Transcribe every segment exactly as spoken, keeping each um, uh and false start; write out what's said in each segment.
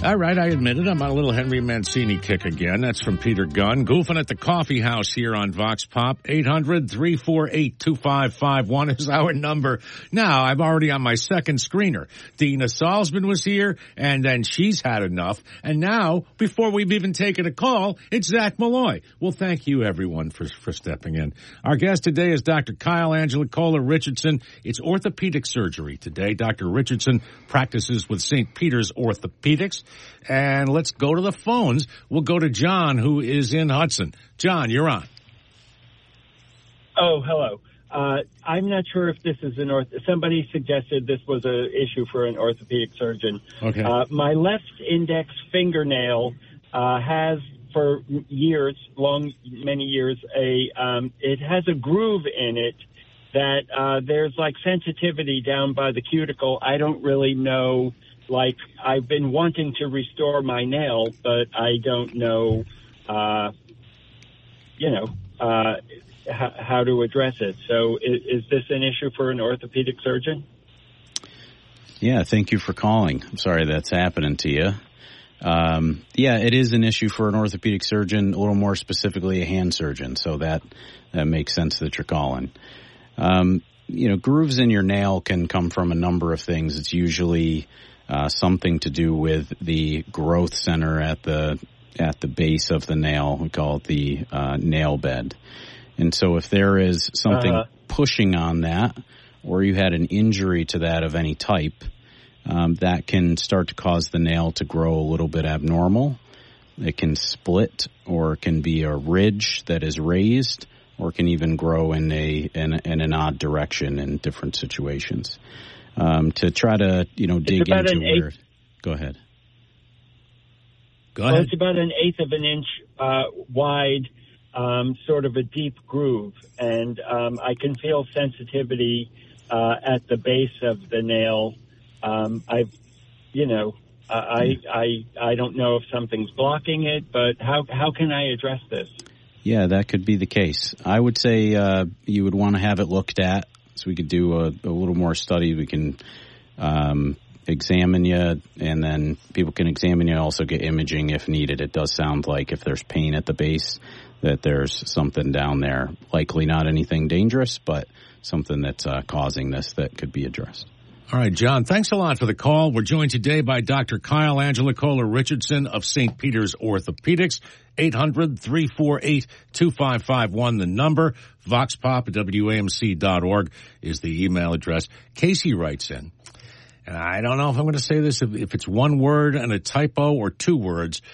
All right, I admit it. I'm on a little Henry Mancini kick again. That's from Peter Gunn. Goofing at the coffee house here on Vox Pop. eight hundred, three four eight, two five five one is our number. Now, I'm already on my second screener. Dina Salzman was here, and then she's had enough. And now, before we've even taken a call, it's Zach Malloy. Well, thank you, everyone, for, for stepping in. Our guest today is Doctor Kyle Angelicola Richardson. It's orthopedic surgery today. Doctor Richardson practices with Saint Peter's Orthopedics. And let's go to the phones. We'll go to John, who is in Hudson. John, you're on. Oh, hello. Uh, I'm not sure if this is an orth. Somebody suggested this was an issue for an orthopedic surgeon. Okay. Uh, my left index fingernail uh, has, for years, long, many years, a um, it has a groove in it that uh, there's like sensitivity down by the cuticle. I don't really know. Like, I've been wanting to restore my nail, but I don't know, uh, you know, uh, h- how to address it. So is, is this an issue for an orthopedic surgeon? Yeah, thank you for calling. I'm sorry that's happening to you. Um, yeah, it is an issue for an orthopedic surgeon, a little more specifically a hand surgeon. So that, that makes sense that you're calling. Um, you know, grooves in your nail can come from a number of things. It's usually Uh, something to do with the growth center at the at the base of the nail. We call it the uh, nail bed. And so if there is something uh-huh. pushing on that, or you had an injury to that of any type, um, that can start to cause the nail to grow a little bit abnormal. It can split, or it can be a ridge that is raised, or it can even grow in a in, in an odd direction in different situations. Um, to try to, you know, dig into where... Eighth. Go ahead. Go ahead. Well, it's about an eighth of an inch uh, wide, um, sort of a deep groove. And um, I can feel sensitivity uh, at the base of the nail. Um, I've, you know, I, I, I don't know if something's blocking it, but how, how can I address this? Yeah, that could be the case. I would say uh, you would want to have it looked at. So we could do a, a little more study. We can um, examine you, and then people can examine you, also get imaging if needed. It does sound like if there's pain at the base, that there's something down there. Likely not anything dangerous, but something that's uh, causing this that could be addressed. All right, John, thanks a lot for the call. We're joined today by Doctor Kyle Angelicola Richardson of Saint Peter's Orthopedics. eight hundred, three four eight, two five five one, the number. VoxPop at W A M C dot org is the email address. Casey writes in, and I don't know if I'm going to say this, if, if it's one word and a typo or two words.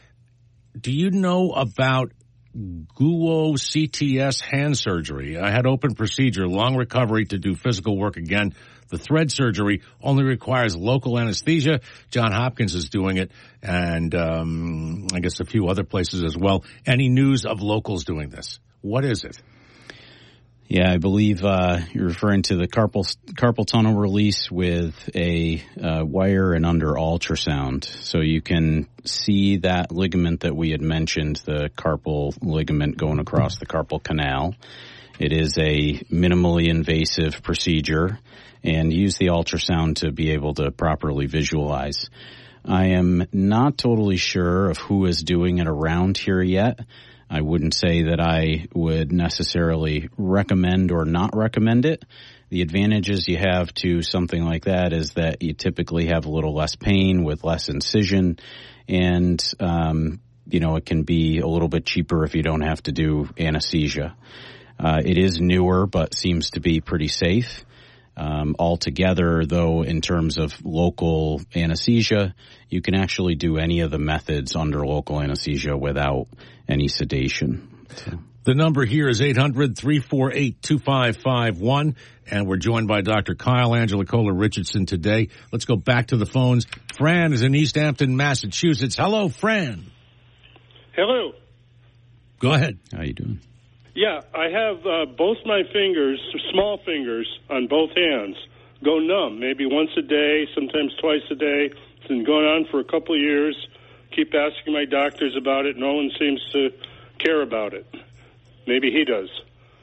Do you know about G U O C T S hand surgery? I had open procedure, long recovery to do physical work again. The thread surgery only requires local anesthesia. John Hopkins is doing it, and um, I guess a few other places as well. Any news of locals doing this? What is it? Yeah, I believe uh, you're referring to the carpal carpal tunnel release with a uh, wire and under ultrasound. So you can see that ligament that we had mentioned, the carpal ligament going across the carpal canal. It is a minimally invasive procedure, and use the ultrasound to be able to properly visualize. I am not totally sure of who is doing it around here yet. I wouldn't say that I would necessarily recommend or not recommend it. The advantages you have to something like that is that you typically have a little less pain with less incision, and, um, you know, it can be a little bit cheaper if you don't have to do anesthesia. Uh, it is newer, but seems to be pretty safe. Um, altogether, though, in terms of local anesthesia, you can actually do any of the methods under local anesthesia without any sedation. So. The number here is eight hundred, three four eight, two five five one, and we're joined by Doctor Kyle Angelicola Richardson today. Let's go back to the phones. Fran is in East Hampton, Massachusetts. Hello, Fran. Hello. Go ahead. How you doing? Yeah, I have uh, both my fingers, small fingers, on both hands, go numb, maybe once a day, sometimes twice a day. It's been going on for a couple of years. Keep asking my doctors about it. No one seems to care about it. Maybe he does.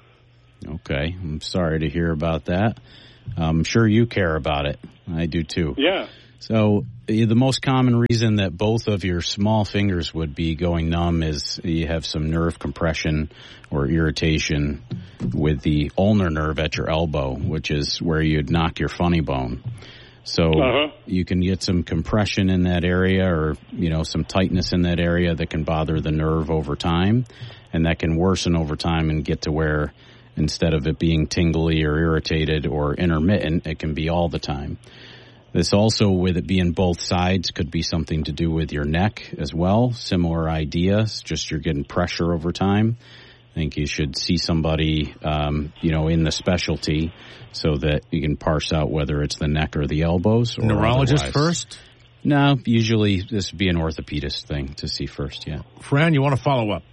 Okay, I'm sorry to hear about that. I'm sure you care about it. I do too. Yeah. So the most common reason that both of your small fingers would be going numb is you have some nerve compression or irritation with the ulnar nerve at your elbow, which is where you'd knock your funny bone. So uh-huh. you can get some compression in that area, or, you know, some tightness in that area that can bother the nerve over time, and that can worsen over time and get to where instead of it being tingly or irritated or intermittent, it can be all the time. This also, with it being both sides, could be something to do with your neck as well. Similar ideas, just you're getting pressure over time. I think you should see somebody, um, you know, in the specialty so that you can parse out whether it's the neck or the elbows. Or neurologist otherwise. first? No, usually this would be an orthopedist thing to see first, yeah. Fran, you want to follow up?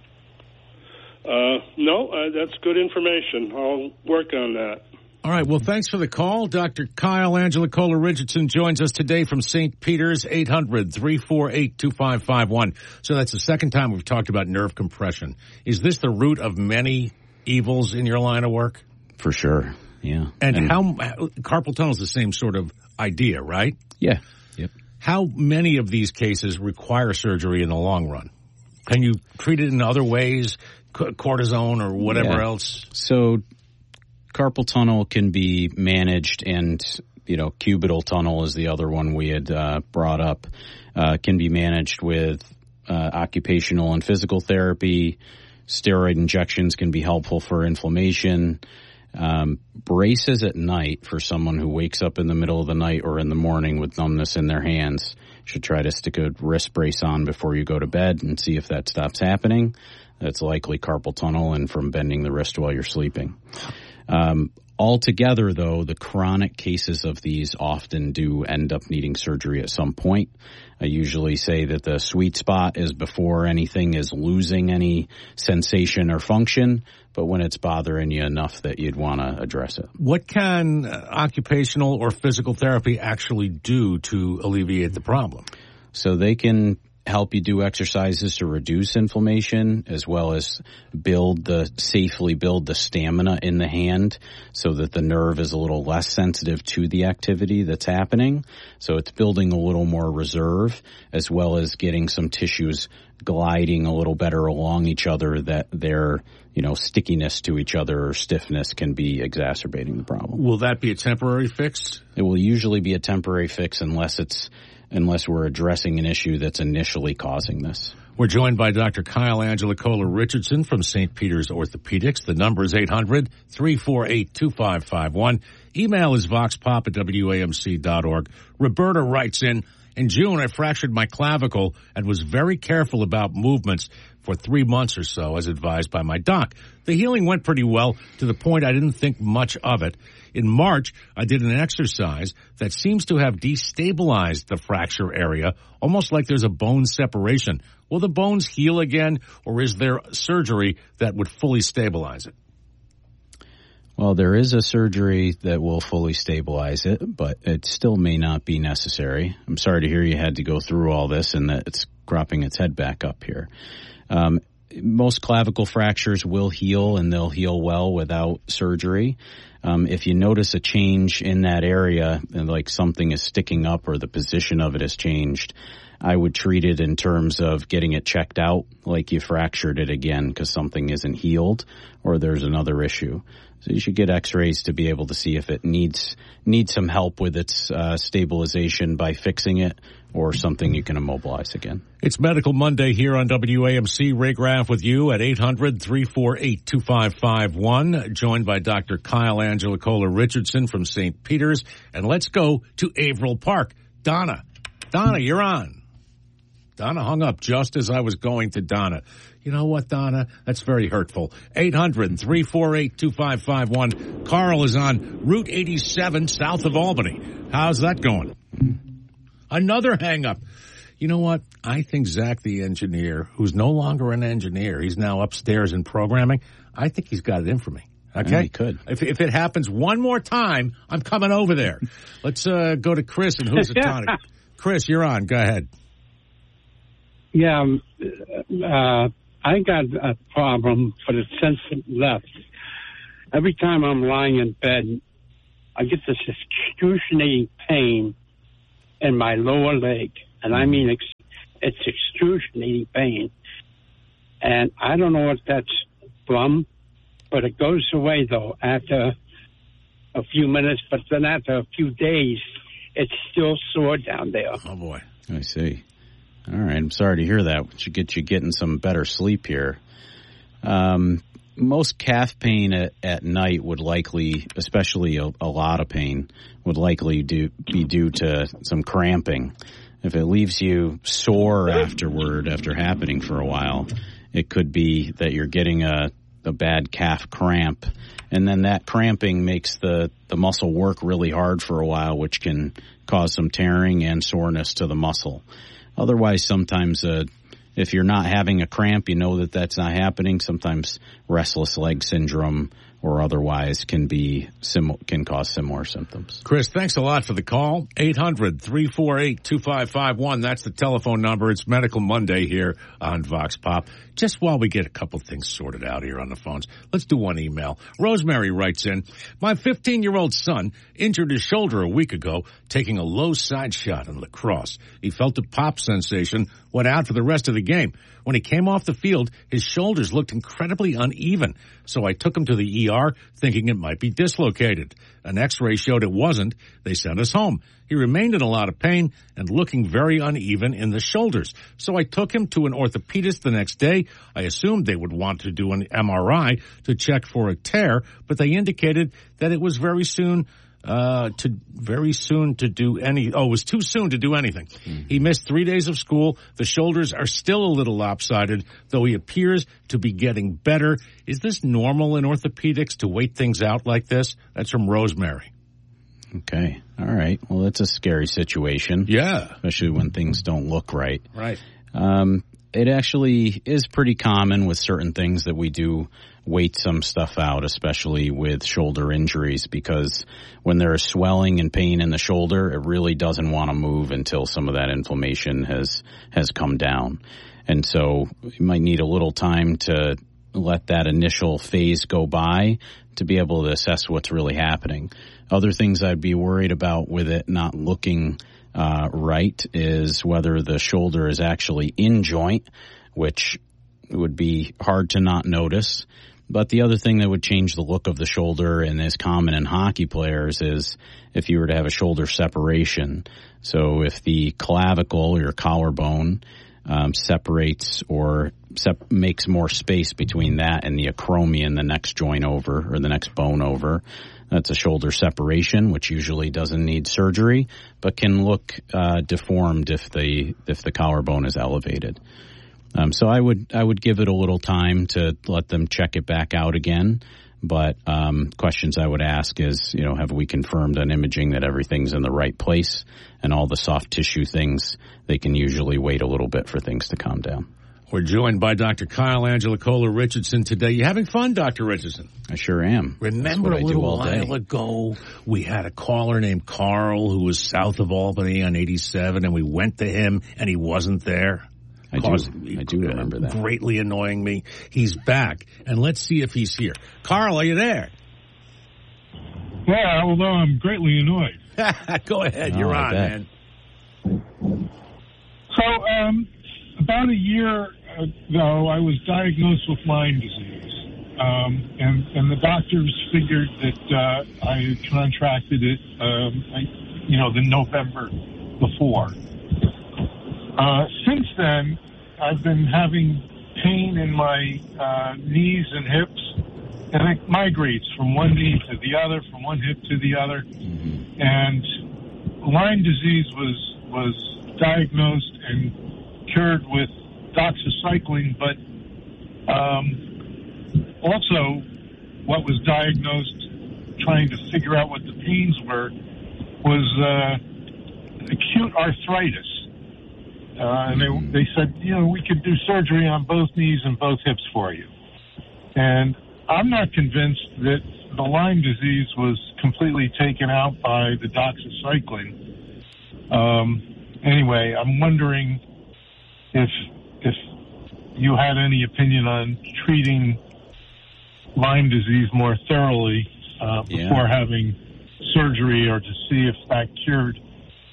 Uh, no, uh, that's good information. I'll work on that. All right. Well, thanks for the call. Doctor Kyle Angelicola Richardson joins us today from Saint Peter's, eight hundred, three four eight, two five five one. So that's the second time we've talked about nerve compression. Is this the root of many evils in your line of work? For sure, yeah. And, and how, carpal tunnel is the same sort of idea, right? Yeah. Yep. How many of these cases require surgery in the long run? Can you treat it in other ways, cortisone or whatever yeah. else? So carpal tunnel can be managed, and, you know, cubital tunnel is the other one we had uh, brought up, uh, can be managed with uh, occupational and physical therapy. Steroid injections can be helpful for inflammation. Um, braces at night for someone who wakes up in the middle of the night or in the morning with numbness in their hands. Should try to stick a wrist brace on before you go to bed and see if that stops happening. That's likely carpal tunnel and from bending the wrist while you're sleeping. Um, altogether, though, the chronic cases of these often do end up needing surgery at some point. I usually say that the sweet spot is before anything is losing any sensation or function, but when it's bothering you enough that you'd want to address it. What can uh, occupational or physical therapy actually do to alleviate the problem? So they can help you do exercises to reduce inflammation, as well as build the safely build the stamina in the hand so that the nerve is a little less sensitive to the activity that's happening. So it's building a little more reserve, as well as getting some tissues gliding a little better along each other, that their, you know, stickiness to each other or stiffness can be exacerbating the problem. Will that be a temporary fix? It will usually be a temporary fix unless it's unless we're addressing an issue that's initially causing this. We're joined by Doctor Kyle Angelicola Richardson from Saint Peter's Orthopedics. The number is eight hundred, three four eight, two five five one. Email is voxpop at W A M C dot org. Roberta writes in, in June, I fractured my clavicle and was very careful about movements for three months or so, as advised by my doc. The healing went pretty well, to the point I didn't think much of it. In March, I did an exercise that seems to have destabilized the fracture area, almost like there's a bone separation. Will the bones heal again, or is there surgery that would fully stabilize it? Well, there is a surgery that will fully stabilize it, but it still may not be necessary. I'm sorry to hear you had to go through all this and that it's cropping its head back up here. Um, most clavicle fractures will heal, and they'll heal well without surgery. Um, if you notice a change in that area, like something is sticking up or the position of it has changed, I would treat it in terms of getting it checked out, like you fractured it again because something isn't healed or there's another issue. So you should get x-rays to be able to see if it needs needs some help with its uh, stabilization by fixing it, or something you can immobilize again. It's Medical Monday here on W A M C. Ray Graff with you at eight hundred, three four eight, two five five one, joined by Doctor Kyle Angelicola Richardson from Saint Peter's. And let's go to Averill Park. Donna. Donna, you're on. Donna hung up just as I was going to Donna. You know what, Donna? That's very hurtful. eight hundred, three four eight, two five five one. Carl is on Route eighty-seven south of Albany. How's that going? Another hang-up. You know what? I think Zach, the engineer, who's no longer an engineer, he's now upstairs in programming, I think he's got it in for me. Okay? Yeah, he could. If, if it happens one more time, I'm coming over there. Let's uh, go to Chris in Housatonic. Chris, you're on. Go ahead. Yeah, um, uh, I got a problem for the sensitive left. Every time I'm lying in bed, I get this excruciating pain in my lower leg. And I mean, ex- it's excruciating pain. And I don't know what that's from, but it goes away, though, after a few minutes. But then after a few days, it's still sore down there. Oh, boy. I see. All right. I'm sorry to hear that. We should get you getting some better sleep here. Um, most calf pain at, at night would likely, especially a, a lot of pain, would likely do, be due to some cramping. If it leaves you sore afterward, after happening for a while, it could be that you're getting a, a bad calf cramp. And then that cramping makes the, the muscle work really hard for a while, which can cause some tearing and soreness to the muscle. Otherwise, sometimes uh, if you're not having a cramp, you know that that's not happening. Sometimes restless leg syndrome or otherwise can be sim- can cause similar symptoms. Chris, thanks a lot for the call. eight hundred, three four eight, two five five one. That's the telephone number. It's Medical Monday here on Vox Pop. Just while we get a couple things sorted out here on the phones, let's do one email. Rosemary writes in, my fifteen-year-old son injured his shoulder a week ago taking a low side shot in lacrosse. He felt a pop sensation, went out for the rest of the game. When he came off the field, his shoulders looked incredibly uneven, so I took him to the E R thinking it might be dislocated. An x-ray showed it wasn't. They sent us home. He remained in a lot of pain and looking very uneven in the shoulders, so I took him to an orthopedist the next day. I assumed they would want to do an M R I to check for a tear, but they indicated that it was very soon Uh, to very soon to do any, oh, it was too soon to do anything. Mm-hmm. He missed three days of school. The shoulders are still a little lopsided, though he appears to be getting better. Is this normal in orthopedics to wait things out like this? That's from Rosemary. Okay. All right. Well, that's a scary situation. Yeah. Especially when things don't look right. Right. Um, it actually is pretty common with certain things that we do wait some stuff out, especially with shoulder injuries, because when there is swelling and pain in the shoulder, it really doesn't want to move until some of that inflammation has has come down. And so you might need a little time to let that initial phase go by to be able to assess what's really happening. Other things I'd be worried about with it not looking uh, right is whether the shoulder is actually in joint, which would be hard to not notice. But the other thing that would change the look of the shoulder and is common in hockey players is if you were to have a shoulder separation. So if the clavicle or your collarbone um, separates or sep- makes more space between that and the acromion, the next joint over or the next bone over, that's a shoulder separation, which usually doesn't need surgery, but can look uh, deformed if the if the collarbone is elevated. Um, so I would I would give it a little time to let them check it back out again. But um, questions I would ask is, you know, have we confirmed on imaging that everything's in the right place and all the soft tissue things? They can usually wait a little bit for things to calm down. We're joined by Doctor Kyle Angelicola Richardson today. You having fun, Doctor Richardson? I sure am. Remember a little while ago, we had a caller named Carl who was south of Albany on eighty-seven, and we went to him, and he wasn't there. I do, I do remember that. Greatly annoying me. He's back, and let's see if he's here. Carl, are you there? Yeah, although I'm greatly annoyed. Go ahead, oh, you're I on, bet. man. So, um, about a year ago, I was diagnosed with Lyme disease, um, and, and the doctors figured that uh, I had contracted it, um, I, you know, the November before. Uh, since then, I've been having pain in my uh, knees and hips, and it migrates from one knee to the other, from one hip to the other. Mm-hmm. And Lyme disease was was diagnosed and cured with doxycycline, but um, also what was diagnosed, trying to figure out what the pains were, was uh, acute arthritis. Uh, and they, they said, you know, we could do surgery on both knees and both hips for you. And I'm not convinced that the Lyme disease was completely taken out by the doxycycline. Um, anyway, I'm wondering if if you had any opinion on treating Lyme disease more thoroughly uh, before yeah. having surgery, or to see if that cured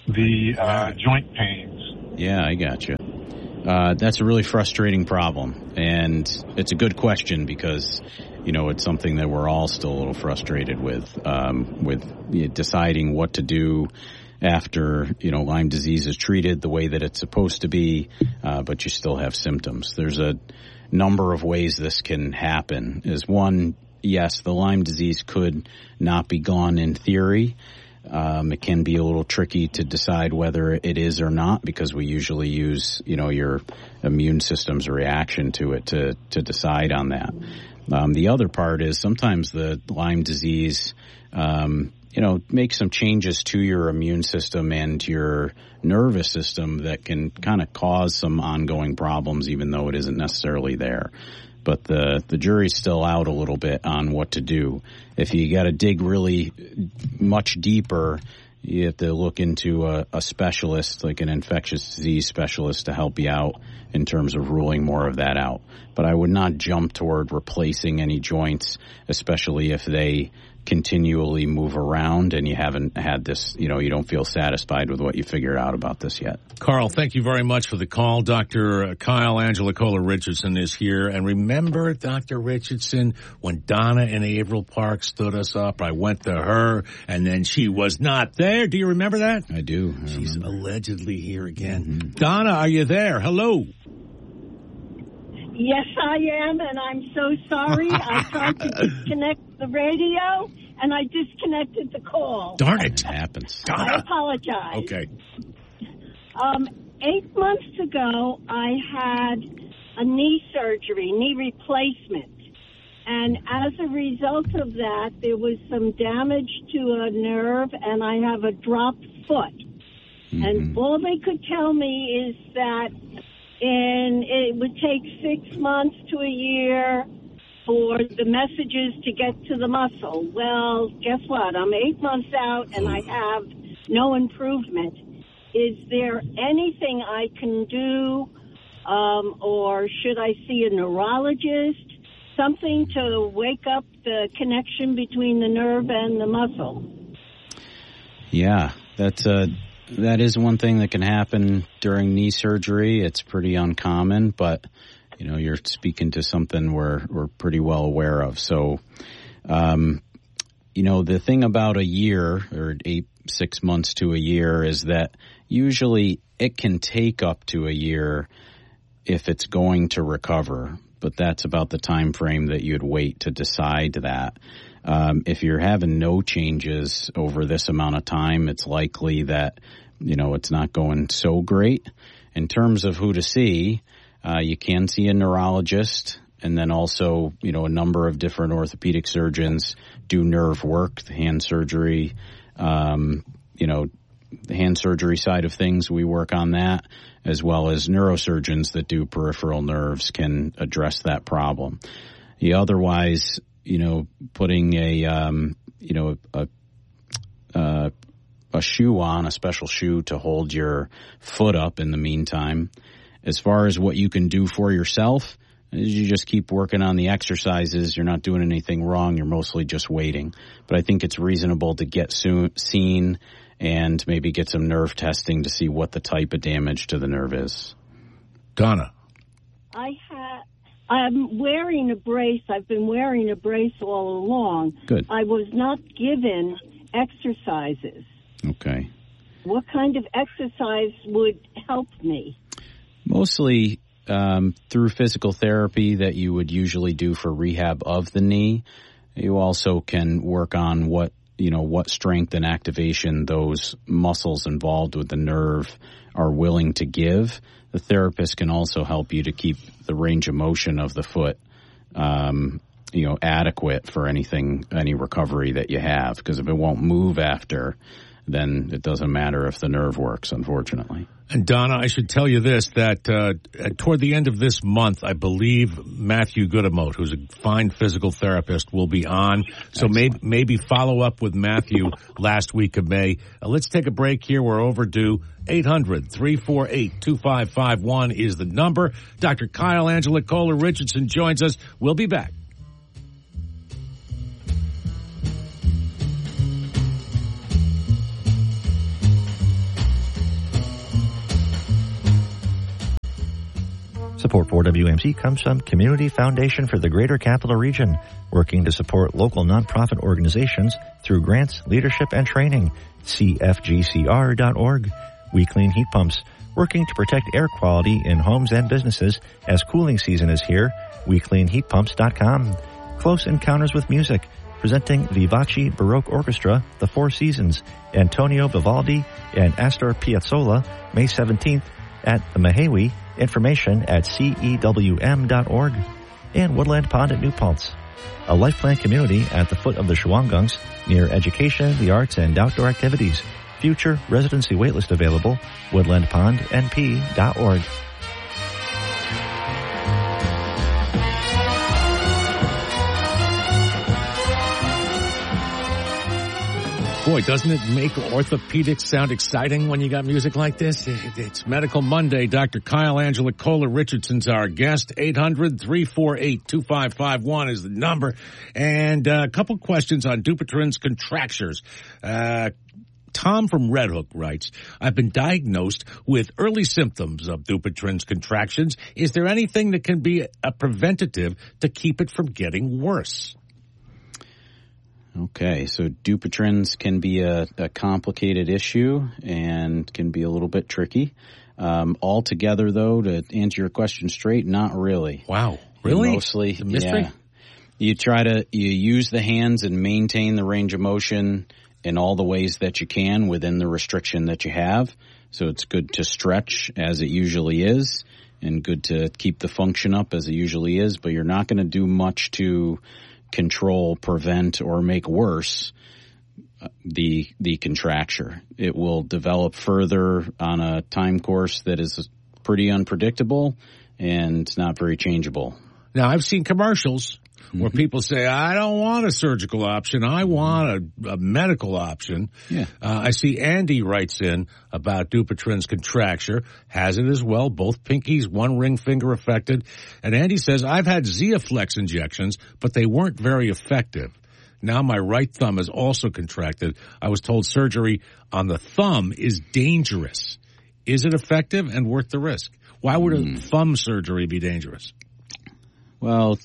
the uh, joint pains. Yeah, I got you. Uh, that's a really frustrating problem, and it's a good question because, you know, it's something that we're all still a little frustrated with, um, with you know, deciding what to do after, you know, Lyme disease is treated the way that it's supposed to be, uh, but you still have symptoms. There's a number of ways this can happen. Is one, yes, the Lyme disease could not be gone in theory. Um, it can be a little tricky to decide whether it is or not because we usually use, you know, your immune system's reaction to it to, to decide on that. Um, the other part is sometimes the Lyme disease, um, you know, makes some changes to your immune system and your nervous system that can kind of cause some ongoing problems even though it isn't necessarily there. But the, the jury's still out a little bit on what to do. If you got to dig really much deeper, you have to look into a, a specialist, like an infectious disease specialist, to help you out in terms of ruling more of that out. But I would not jump toward replacing any joints, especially if they continually move around and you haven't had this, you know, you don't feel satisfied with what you figured out about this yet. Carl, thank you very much for the call. Doctor Kyle Angelicola Richardson is here. And remember, Doctor Richardson, when Donna in Averill Park stood us up, I went to her and then she was not there. Do you remember that? I do. I She's remember. allegedly here again. Mm-hmm. Donna, are you there? Hello. Yes, I am, and I'm so sorry. I tried to disconnect the radio, and I disconnected the call. Darn it. It happens. Donna. I apologize. Okay. Um, eight months ago, I had a knee surgery, knee replacement. And as a result of that, there was some damage to a nerve, and I have a dropped foot. Mm-hmm. And all they could tell me is that and it would take six months to a year for the messages to get to the muscle. Well, guess what? I'm eight months out and I have no improvement. Is there anything I can do, um, or should I see a neurologist? Something to wake up the connection between the nerve and the muscle. Yeah, that's a... That is one thing that can happen during knee surgery. It's pretty uncommon, but, you know, you're speaking to something we're, we're pretty well aware of. So, um, you know, the thing about a year or eight, six months to a year is that usually it can take up to a year if it's going to recover, but that's about the time frame that you'd wait to decide that. Um, if you're having no changes over this amount of time, it's likely that, you know, it's not going so great. In terms of who to see, uh, you can see a neurologist, and then also, you know, a number of different orthopedic surgeons do nerve work, the hand surgery, um, you know, the hand surgery side of things, we work on that, as well as neurosurgeons that do peripheral nerves can address that problem. You otherwise, you know, putting a, um, you know, a, a, a shoe on, a special shoe to hold your foot up in the meantime. As far as what you can do for yourself, you just keep working on the exercises. You're not doing anything wrong. You're mostly just waiting. But I think it's reasonable to get soon, seen and maybe get some nerve testing to see what the type of damage to the nerve is. Donna. I had... I'm wearing a brace. I've been wearing a brace all along. Good. I was not given exercises. Okay. What kind of exercise would help me? Mostly um, through physical therapy that you would usually do for rehab of the knee. You also can work on what, you know, what strength and activation those muscles involved with the nerve are willing to give. The therapist can also help you to keep the range of motion of the foot, um, you know, adequate for anything, any recovery that you have. Because if it won't move after, then it doesn't matter if the nerve works, unfortunately. And Donna, I should tell you this, that uh, toward the end of this month, I believe Matthew Goodamote, who's a fine physical therapist, will be on. So maybe, maybe follow up with Matthew last week of May. Uh, let's take a break here. We're overdue. eight hundred, three four eight, two five five one is the number. Doctor Kyle Angelicola Richardson joins us. We'll be back. Support for W M C comes from Community Foundation for the Greater Capital Region, working to support local nonprofit organizations through grants, leadership, and training. C F G C R dot org. We Clean Heat Pumps, working to protect air quality in homes and businesses as cooling season is here. we clean heat pumps dot com. Close Encounters with Music, presenting Vivace Baroque Orchestra, The Four Seasons, Antonio Vivaldi and Astor Piazzolla, May seventeenth at the Mahawi. Information at C E W M dot org. And Woodland Pond at New Paltz, a life plan community at the foot of the Shawanggunks, near education, the arts, and outdoor activities. Future residency waitlist available, woodland pond n p dot org. Boy, doesn't it make orthopedics sound exciting when you got music like this? It's Medical Monday. Doctor Kyle Angelicola Richardson's our guest. eight hundred, three four eight, two five five one is the number. And uh, a couple questions on Dupuytren's contractures. Uh, Tom from Red Hook writes, I've been diagnosed with early symptoms of Dupuytren's contractions. Is there anything that can be a preventative to keep it from getting worse? Okay, so Dupuytren's can be a, a complicated issue and can be a little bit tricky. Um, altogether, though, to answer your question straight, not really. Wow, really? You mostly, the mystery? Yeah. You try to you use the hands and maintain the range of motion in all the ways that you can within the restriction that you have. So it's good to stretch as it usually is, and good to keep the function up as it usually is. But you're not going to do much to control, prevent, or make worse the the contracture. It will develop further on a time course that is pretty unpredictable and not very changeable. Now, I've seen commercials mm-hmm. where people say, I don't want a surgical option. I want a, a medical option. Yeah. Uh, I see Andy writes in about Dupuytren's contracture, has it as well, both pinkies, one ring finger affected. And Andy says, I've had Zeoflex injections, but they weren't very effective. Now my right thumb is also contracted. I was told surgery on the thumb is dangerous. Is it effective and worth the risk? Why would mm. a thumb surgery be dangerous? Well,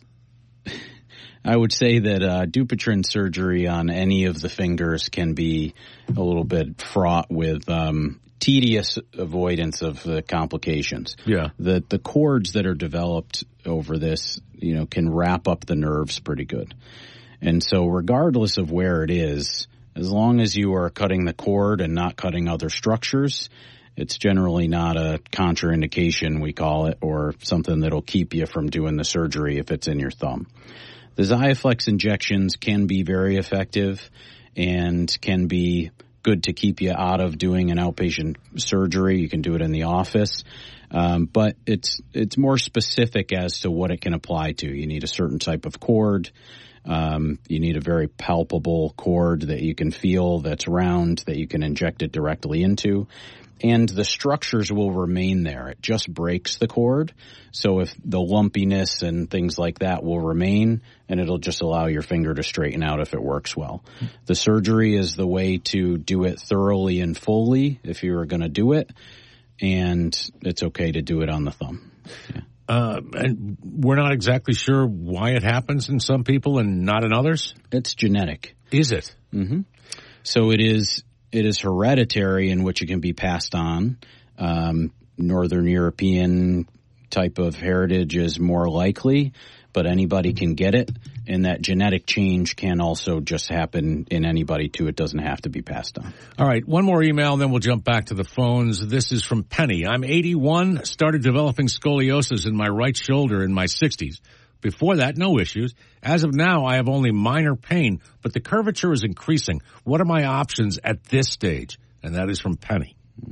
I would say that uh, Dupuytren surgery on any of the fingers can be a little bit fraught with um, tedious avoidance of the complications. Yeah. The the cords that are developed over this, you know, can wrap up the nerves pretty good. And so regardless of where it is, as long as you are cutting the cord and not cutting other structures, it's generally not a contraindication, we call it, or something that'll keep you from doing the surgery if it's in your thumb. The Xiaflex injections can be very effective and can be good to keep you out of doing an outpatient surgery. You can do it in the office. Um, but it's it's more specific as to what it can apply to. You need a certain type of cord. Um, you need a very palpable cord that you can feel, that's round, that you can inject it directly into. And the structures will remain there. It just breaks the cord. So if the lumpiness and things like that will remain, and it'll just allow your finger to straighten out if it works well. The surgery is the way to do it thoroughly and fully if you were going to do it. And it's okay to do it on the thumb. Yeah. Uh, and we're not exactly sure why it happens in some people and not in others? It's genetic. Is it? Mm-hmm. So it is... It is hereditary in which it can be passed on. Um, Northern European type of heritage is more likely, but anybody can get it. And that genetic change can also just happen in anybody, too. It doesn't have to be passed on. All right, one more email, and then we'll jump back to the phones. This is from Penny. I'm eighty-one, started developing scoliosis in my right shoulder in my sixties. Before that, no issues. As of now, I have only minor pain, but the curvature is increasing. What are my options at this stage? And that is from Penny.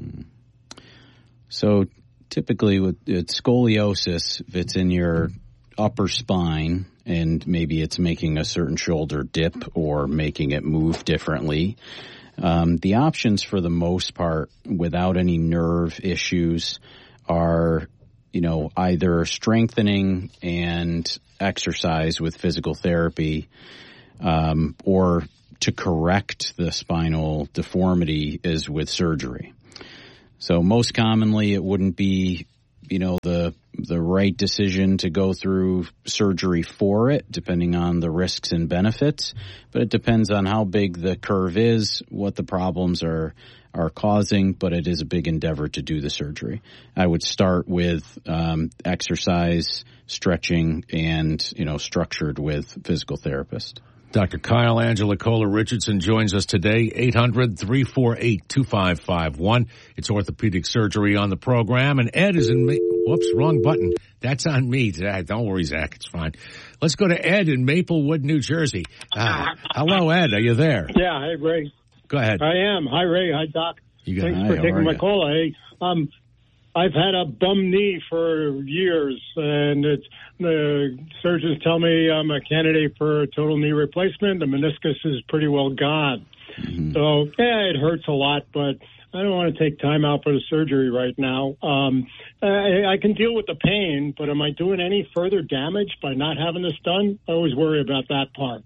So typically with, with scoliosis, if it's in your upper spine and maybe it's making a certain shoulder dip or making it move differently, um, the options for the most part without any nerve issues are, you know, either strengthening and exercise with physical therapy, um, or to correct the spinal deformity is with surgery. So most commonly it wouldn't be you know, the the right decision to go through surgery for it, depending on the risks and benefits. But it depends on how big the curve is, what the problems are are causing, but it is a big endeavor to do the surgery. I would start with um, exercise, stretching, and, you know, structured with physical therapist. Doctor Kyle Angelicola Richardson joins us today, eight hundred, three four eight, two five five one. It's orthopedic surgery on the program, and Ed is in me. Whoops, wrong button. That's on me. Don't worry, Zach. It's fine. Let's go to Ed in Maplewood, New Jersey. Uh, hello, Ed. Are you there? Yeah. Hey, Ray. Go ahead. I am. Hi, Ray. Hi, Doc. You got, Thanks hi, for taking my you? call. Hey, um, I've had a bum knee for years, and it's, the surgeons tell me I'm a candidate for a total knee replacement. The meniscus is pretty well gone. Mm-hmm. So, yeah, it hurts a lot, but I don't want to take time out for the surgery right now. Um, I, I can deal with the pain, but am I doing any further damage by not having this done? I always worry about that part.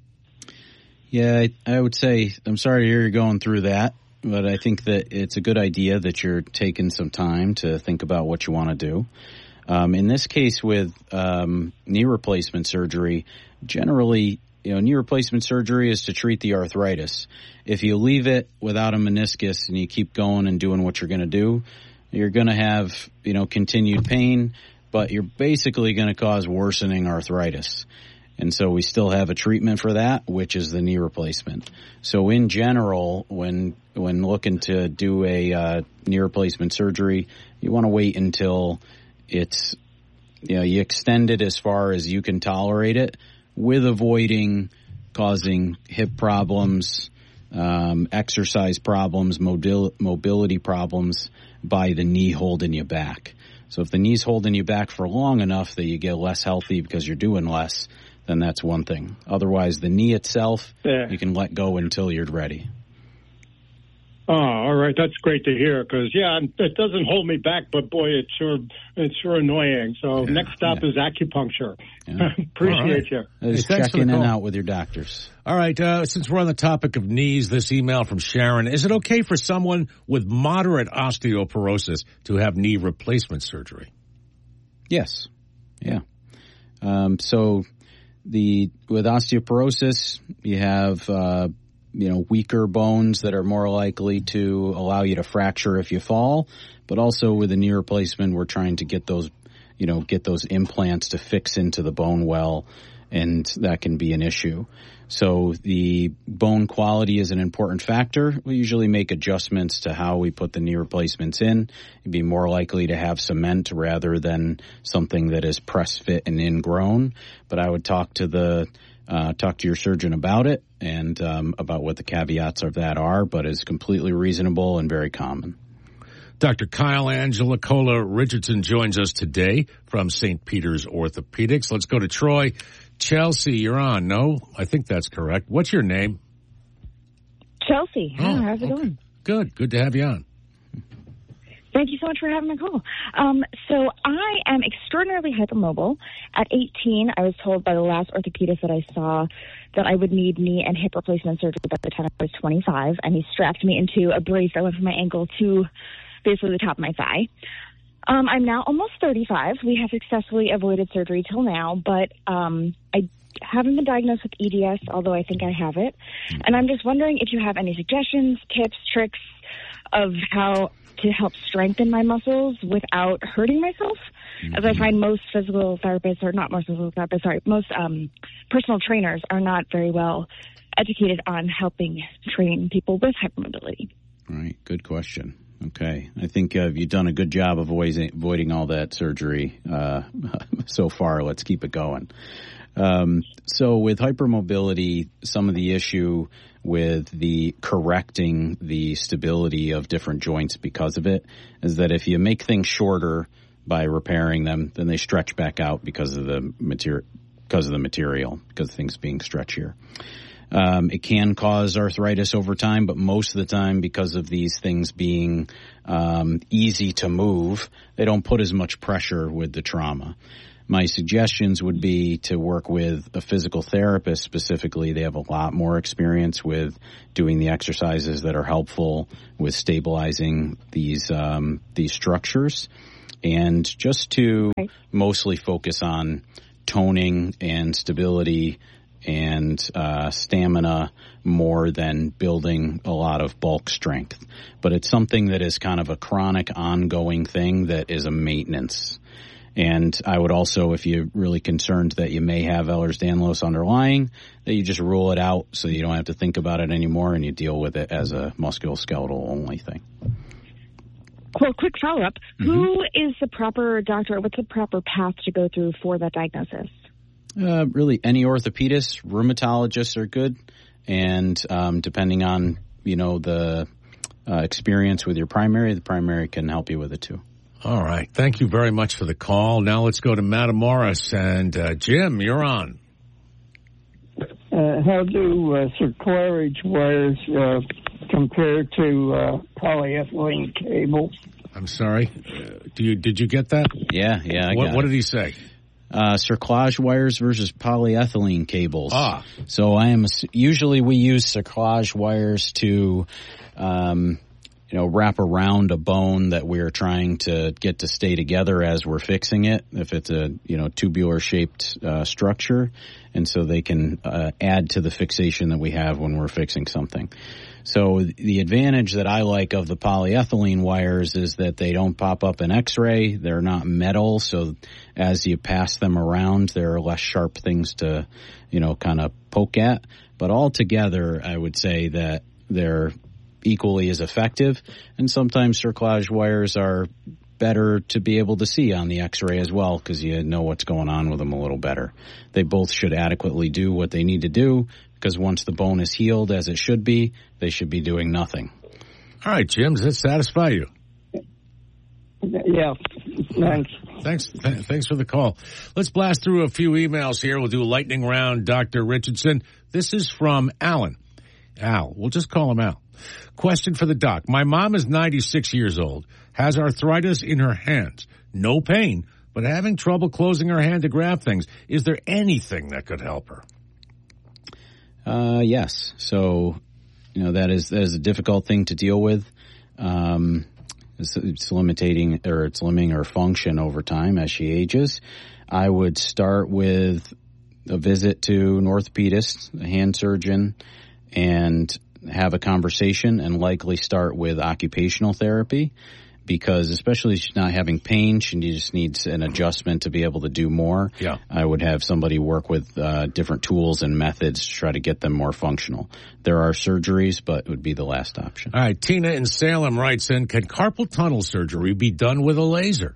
Yeah, I, I would say I'm sorry to hear you're going through that, but I think that it's a good idea that you're taking some time to think about what you want to do. Um, in this case with um, knee replacement surgery, generally, you know, knee replacement surgery is to treat the arthritis. If you leave it without a meniscus and you keep going and doing what you're going to do, you're going to have, you know, continued pain, but you're basically going to cause worsening arthritis. And so we still have a treatment for that, which is the knee replacement. So in general, when when looking to do a uh, knee replacement surgery, you want to wait until it's, you know, you extend it as far as you can tolerate it, with avoiding causing hip problems, um, exercise problems, mobil- mobility problems by the knee holding you back. So if the knee's holding you back for long enough that you get less healthy because you're doing less, then that's one thing. Otherwise, the knee itself, yeah. you can let go until you're ready. Oh, all right. That's great to hear because, yeah, it doesn't hold me back, but, boy, it's sure it's sure annoying. So yeah, next stop yeah. is acupuncture. Yeah. Appreciate right. you. Just check in and out with your doctors. All right. Uh, since we're on the topic of knees, this email from Sharon. Is it okay for someone with moderate osteoporosis to have knee replacement surgery? Yes. Yeah. Um, so the with osteoporosis, you have uh, you know, weaker bones that are more likely to allow you to fracture if you fall. But also with a knee replacement, we're trying to get those, you know, get those implants to fix into the bone well, and that can be an issue. So the bone quality is an important factor. We usually make adjustments to how we put the knee replacements in. You'd be more likely to have cement rather than something that is press fit and ingrown. But I would talk to the Uh, talk to your surgeon about it and um, about what the caveats of that are, but is completely reasonable and very common. Doctor Kyle Angelicola Richardson joins us today from Saint Peter's Orthopedics. Let's go to Troy. Chelsea, you're on. No, I think that's correct. What's your name? Chelsea. Oh, oh how's it okay. going? Good. Good to have you on. Thank you so much for having my call. Um, so I am extraordinarily hypermobile. At eighteen, I was told by the last orthopedist that I saw that I would need knee and hip replacement surgery by the time I was twenty-five, and he strapped me into a brace that went from my ankle to basically the top of my thigh. Um, I'm now almost thirty-five. We have successfully avoided surgery till now, but um, I haven't been diagnosed with E D S, although I think I have it. And I'm just wondering if you have any suggestions, tips, tricks of how to help strengthen my muscles without hurting myself, mm-hmm. as I find most physical therapists, or not most physical therapists, sorry, most um, personal trainers are not very well educated on helping train people with hypermobility. Right. Good question. Okay. I think uh, you've done a good job of avoiding, avoiding all that surgery uh, so far. Let's keep it going. Um, so with hypermobility, some of the issue with the correcting the stability of different joints because of it is that if you make things shorter by repairing them, then they stretch back out because of the material, because of the material, because of things being stretchier. Um, it can cause arthritis over time, but most of the time, because of these things being um, easy to move, they don't put as much pressure with the trauma. My suggestions would be to work with a physical therapist specifically. They have a lot more experience with doing the exercises that are helpful with stabilizing these um, these structures. and just to okay. mostly focus on toning and stability and uh, stamina more than building a lot of bulk strength. But it's something that is kind of a chronic, ongoing thing that is a maintenance. And I would also, if you're really concerned that you may have Ehlers-Danlos underlying, that you just rule it out so you don't have to think about it anymore and you deal with it as a musculoskeletal only thing. Well, quick follow-up. Mm-hmm. Who is the proper doctor? What's the proper path to go through for that diagnosis? Uh, really, any orthopedist, rheumatologists are good. And um, depending on, you know, the uh, experience with your primary, the primary can help you with it too. All right. Thank you very much for the call. Now let's go to Matamoros. And uh, Jim, you're on. Uh, how do uh, circlarage wires uh, compare to uh, polyethylene cables? I'm sorry. Uh, do you did you get that? Yeah, yeah. I what, got what it. did he say? Uh, cerclage wires versus polyethylene cables. Ah. So I am usually we use cerclage wires to, um, you know, wrap around a bone that we're trying to get to stay together as we're fixing it. If it's a, you know, tubular shaped uh, structure, and so they can uh, add to the fixation that we have when we're fixing something. So the advantage that I like of the polyethylene wires is that they don't pop up in X-ray. They're not metal, so as you pass them around, there are less sharp things to, you know, kind of poke at. But altogether, I would say that they're equally as effective, and sometimes cerclage wires are better to be able to see on the X-ray as well because you know what's going on with them a little better. They both should adequately do what they need to do, because once the bone is healed as it should be, they should be doing nothing. All right, Jim, does that satisfy you? Yeah, thanks. Thanks th- thanks for the call. Let's blast through a few emails here. We'll do a lightning round, Doctor Richardson. This is from Alan. Al, we'll just call him Al. Question for the doc. My mom is ninety-six years old, has arthritis in her hands, no pain, but having trouble closing her hand to grab things. Is there anything that could help her? Uh, yes. So, you know, that is, that is a difficult thing to deal with. Um, it's, it's limiting or it's limiting her function over time as she ages. I would start with a visit to an orthopedist, a hand surgeon, and have a conversation, and likely start with occupational therapy, because especially if she's not having pain, she just needs an adjustment to be able to do more. Yeah. I would have somebody work with uh, different tools and methods to try to get them more functional. There are surgeries, but it would be the last option. All right, Tina in Salem writes in, can carpal tunnel surgery be done with a laser?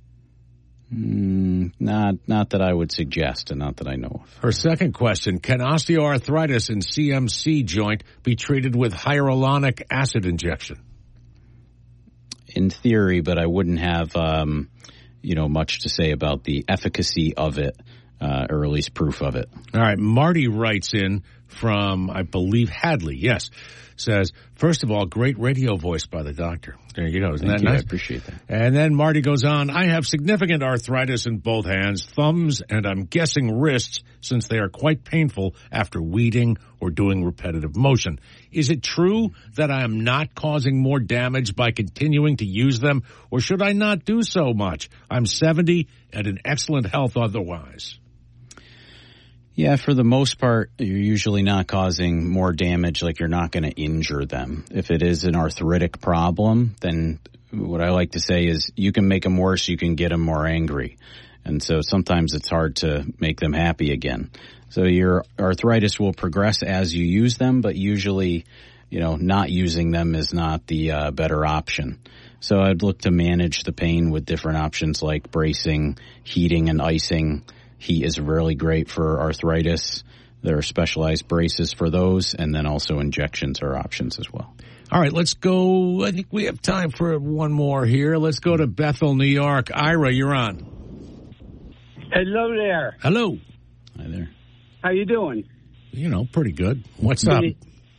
Mm, not, not that I would suggest, and not that I know of. Her second question, can osteoarthritis in C M C joint be treated with hyaluronic acid injection? In theory, but I wouldn't have, um, you know, much to say about the efficacy of it, uh, or at least proof of it. All right, Marty writes in from, I believe, Hadley, yes, says, first of all, great radio voice by the doctor. There you go. Isn't Thank that you. nice? I appreciate that. And then Marty goes on, I have significant arthritis in both hands, thumbs, and I'm guessing wrists, since they are quite painful after weeding or doing repetitive motion. Is it true that I am not causing more damage by continuing to use them, or should I not do so much? I'm seventy and in excellent health otherwise. Yeah, for the most part, you're usually not causing more damage, like you're not going to injure them. If it is an arthritic problem, then what I like to say is you can make them worse, you can get them more angry. And so sometimes it's hard to make them happy again. So your arthritis will progress as you use them, but usually, you know, not using them is not the uh, better option. So I'd look to manage the pain with different options like bracing, heating, and icing. Heat is really great for arthritis. There are specialized braces for those, and then also injections are options as well. All right, let's go. I think we have time for one more here. Let's go to Bethel, New York. Ira, you're on. Hello there. Hello. Hi there. How you doing? You know, pretty good. What's up?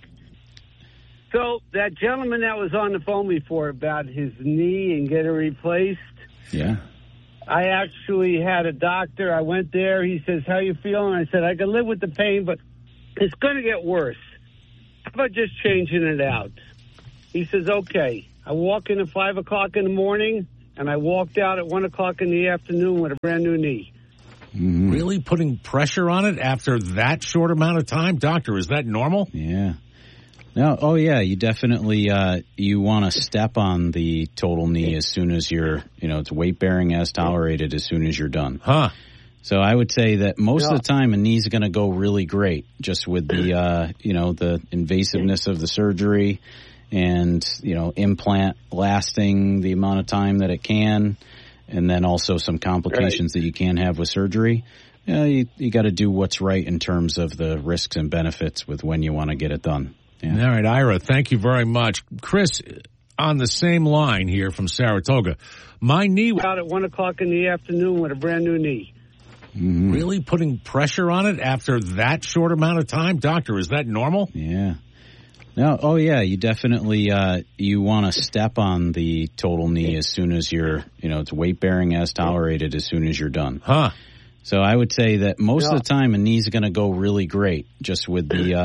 So that gentleman that was on the phone before about his knee and get it replaced. Yeah. I actually had a doctor. I went there. He says, how you feeling? I said, I can live with the pain, but it's going to get worse. How about just changing it out? He says, okay. I walk in at five o'clock in the morning. and I walked out at one o'clock in the afternoon with a brand new knee. Mm-hmm. Really putting pressure on it after that short amount of time? Doctor, is that normal? Yeah. No, oh yeah, you definitely, uh, you want to step on the total knee as soon as you're, you know, it's weight bearing as tolerated as soon as you're done. Huh. So I would say that most Yeah. of the time a knee's going to go really great just with the, uh, you know, the invasiveness of the surgery and, you know, implant lasting the amount of time that it can. And then also some complications right. that you can have with surgery. You know, you, you got to do what's right in terms of the risks and benefits with when you want to get it done. Yeah. All right, Ira, thank you very much. Chris, on the same line here from Saratoga. My knee... Out at one o'clock in the afternoon with a brand new knee. Mm-hmm. Really putting pressure on it after that short amount of time? Doctor, is that normal? Yeah. No, oh yeah, you definitely, uh, you want to step on the total knee as soon as you're, you know, it's weight bearing as tolerated as soon as you're done. Huh. So I would say that most Yeah. of the time a knee's going to go really great just with the, uh,